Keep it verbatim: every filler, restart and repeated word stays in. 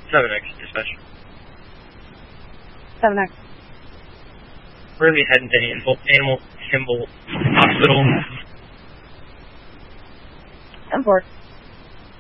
seven X, dispatch. seven X. Where are we heading to Animal, Animal Symbol Hospital? ten four.